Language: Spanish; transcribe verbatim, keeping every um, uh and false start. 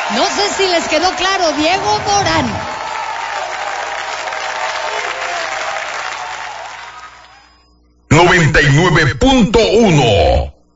No sé si les quedó claro, Diego Morán. noventa y nueve punto uno